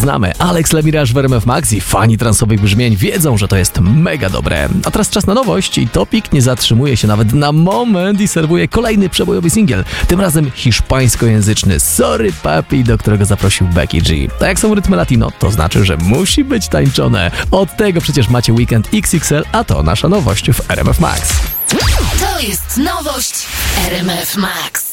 znamy. Alex Lemiraż w RMF Max i fani transowych brzmień wiedzą, że to jest mega dobre. A teraz czas na nowość i Topik nie zatrzymuje się nawet na moment i serwuje kolejny przebojowy singiel. Tym razem hiszpańskojęzyczny Sorry Papi, do którego zaprosił Becky G. Tak jak są rytmy latino, to znaczy, że musi być tańczone. Od tego przecież macie Weekend XXL, a to nasza nowość w RMF Max. To jest nowość w RMF Max.